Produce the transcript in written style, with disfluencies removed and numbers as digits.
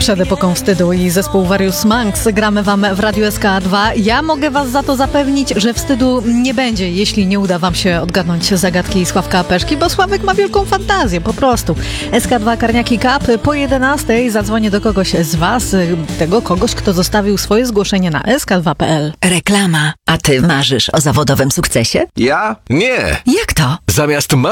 przed epoką wstydu i zespół Various Monks gramy wam w Radiu SK2. Ja mogę was za to zapewnić, że wstydu nie będzie, jeśli nie uda wam się odgadnąć zagadki Sławka Peszki, bo Sławek ma wielką fantazję, po prostu. SK2 Karniaki Cup po 11:00 zadzwonię do kogoś z was, tego kogoś, kto zostawił swoje zgłoszenie na sk2.pl. Reklama. A ty marzysz o zawodowym sukcesie? Ja? Nie. Jak to? Zamiast